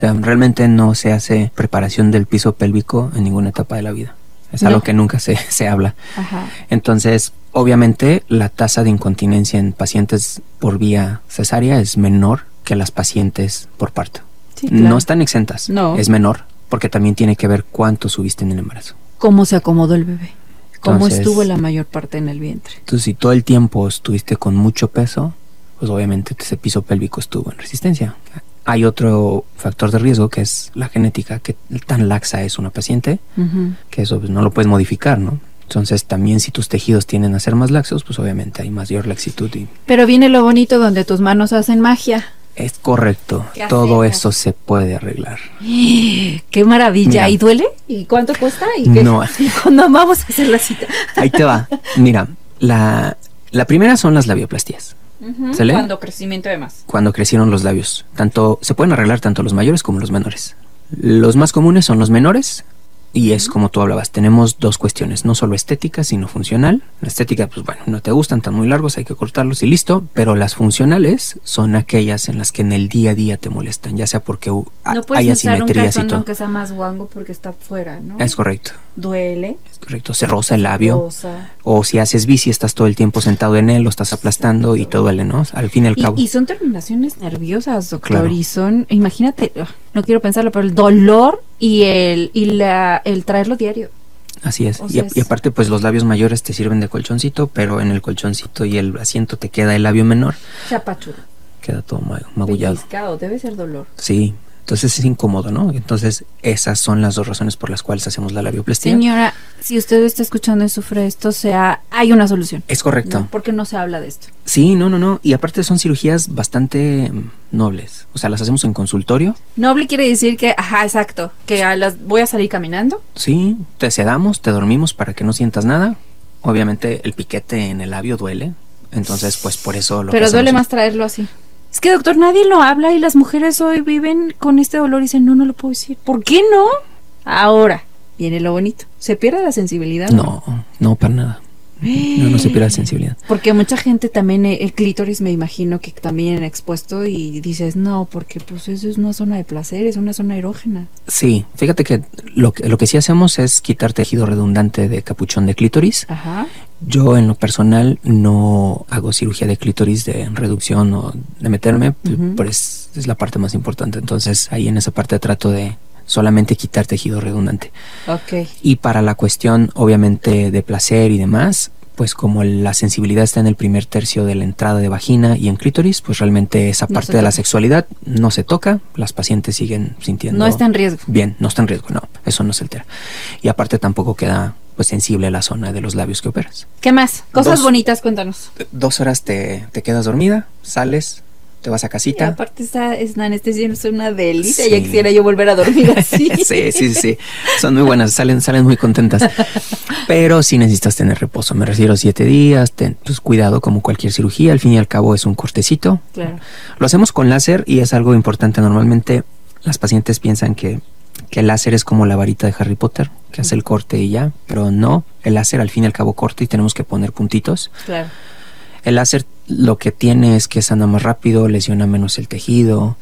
Realmente no se hace preparación del piso pélvico en ninguna etapa de la vida. Es algo que nunca se habla. Ajá. Entonces, obviamente, la tasa de incontinencia en pacientes por vía cesárea es menor que las pacientes por parto. Sí, claro. No están exentas, no. Es menor, porque también tiene que ver cuánto subiste en el embarazo. ¿Cómo se acomodó el bebé? ¿Cómo Entonces, estuvo la mayor parte en el vientre? Entonces, si todo el tiempo estuviste con mucho peso, pues obviamente ese piso pélvico estuvo en resistencia. Hay otro factor de riesgo que es la genética, que tan laxa es una paciente, que eso pues, no lo puedes modificar, ¿no? Entonces también si tus tejidos tienden a ser más laxos, pues obviamente hay mayor laxitud. Pero viene lo bonito donde tus manos hacen magia. Es correcto, todo eso se puede arreglar. ¡Qué maravilla! Mira, ¿y duele? ¿Y cuánto cuesta? ¿Y qué? No. ¿Cuándo vamos a hacer la cita? Ahí te va. Mira, la primera son las labioplastías. Cuando crecimiento de más. Cuando crecieron los labios. Se pueden arreglar tanto los mayores como los menores. Los más comunes son los menores. Y es como tú hablabas, tenemos dos cuestiones, no solo estética, sino funcional. La estética, pues bueno, no te gustan, están muy largos, hay que cortarlos y listo. Pero las funcionales son aquellas en las que en el día a día te molestan, ya sea porque hay asimetrías y todo. Aunque sea más guango porque está fuera, ¿no? Es correcto. Duele. Es correcto, se roza el labio. Rosa. O si haces bici, estás todo el tiempo sentado en él, lo estás aplastando y te duele, ¿no? Al fin y al cabo. Y son terminaciones nerviosas, doctor. Claro. Y son, imagínate, no quiero pensarlo, pero el dolor y el traerlo diario. Así es. Y aparte, pues los labios mayores te sirven de colchoncito, pero en el colchoncito y el asiento te queda el labio menor. Chapachuro. Queda todo magullado. Pellizcado, debe ser dolor. Sí. Entonces es incómodo, ¿no? Entonces esas son las dos razones por las cuales hacemos la labioplastía. Señora, si usted está escuchando y sufre esto, hay una solución. Es correcto. ¿No? ¿Por qué no se habla de esto? Sí, no. Y aparte son cirugías bastante nobles. O sea, las hacemos en consultorio. Noble quiere decir que, exacto, que voy a salir caminando. Sí, te sedamos, te dormimos para que no sientas nada. Obviamente el piquete en el labio duele. Entonces, pues por eso lo Pero duele más traerlo así. Es que, doctor, nadie lo habla y las mujeres hoy viven con este dolor y dicen, no lo puedo decir. ¿Por qué no? Ahora viene lo bonito. ¿Se pierde la sensibilidad? No, para nada. No se pierde la sensibilidad. Porque mucha gente también, el clítoris me imagino que también expuesto y dices, no, porque pues eso es una zona de placer, es una zona erógena. Sí, fíjate que lo que sí hacemos es quitar tejido redundante de capuchón de clítoris. Ajá. Yo en lo personal no hago cirugía de clítoris de reducción o de meterme, pues es la parte más importante. Entonces ahí en esa parte trato de solamente quitar tejido redundante. Okay. Y para la cuestión obviamente de placer y demás, pues como la sensibilidad está en el primer tercio de la entrada de vagina y en clítoris, pues realmente esa parte de la sexualidad no se toca, las pacientes siguen sintiendo... No está en riesgo. Bien, no está en riesgo, no, eso no se altera. Y aparte tampoco queda pues sensible la zona de los labios que operas. ¿Qué más? Cosas bonitas, cuéntanos. 2 horas te quedas dormida, sales, te vas a casita. Y aparte esta anestesia es una delicia, ya quisiera yo volver a dormir así. Sí, son muy buenas, salen muy contentas. Pero sí necesitas tener reposo, me refiero a 7 días, pues cuidado como cualquier cirugía, al fin y al cabo es un cortecito. Claro. Lo hacemos con láser y es algo importante, normalmente las pacientes piensan que el láser es como la varita de Harry Potter, que hace el corte y ya, pero no, el láser al fin y al cabo corta y tenemos que poner puntitos. Claro. El láser lo que tiene es que sana más rápido, lesiona menos el tejido,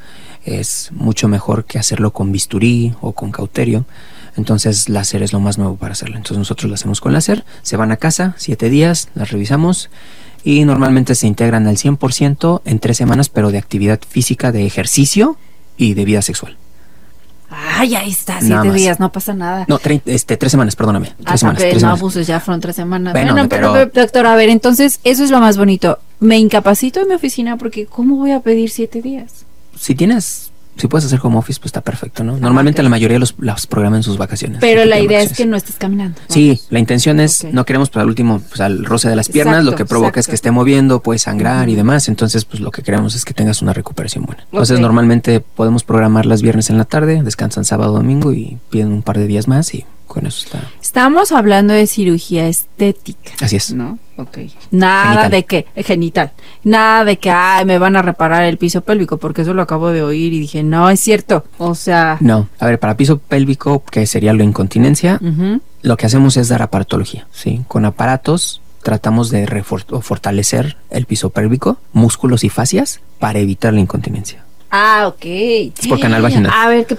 es mucho mejor que hacerlo con bisturí o con cauterio. Entonces láser es lo más nuevo para hacerlo. Entonces nosotros lo hacemos con láser, se van a casa 7 días, las revisamos y normalmente se integran al 100% en 3 semanas, pero de actividad física, de ejercicio y de vida sexual. Ay, ahí está, 7 días, no pasa nada. No, 3 semanas, perdóname. 3 semanas. Okay, 3 no, semanas. pues ya fueron 3 semanas. Bueno, pero doctor, a ver, entonces eso es lo más bonito. Me incapacito en mi oficina porque ¿cómo voy a pedir 7 días? Si puedes hacer home office, pues está perfecto, ¿no? Normalmente la mayoría los programan en sus vacaciones. Pero la idea es que no estés caminando. Sí, la intención es, no queremos para el último, pues al roce de las piernas, lo que provoca es que esté moviendo, puede sangrar y demás. Entonces, pues lo que queremos es que tengas una recuperación buena. Entonces, normalmente podemos programar las viernes en la tarde, descansan sábado, domingo y piden un par de días más y con eso está. Estamos hablando de cirugía estética. Así es. ¿No? Ok. Nada de que, genital. Nada de que, me van a reparar el piso pélvico, porque eso lo acabo de oír y dije, no, es cierto. O sea. No, a ver, para piso pélvico, que sería la incontinencia, lo que hacemos es dar aparatología, ¿sí? Con aparatos tratamos de fortalecer el piso pélvico, músculos y fascias para evitar la incontinencia. Ah, ok. Es por canal vaginal. A ver, ¿qué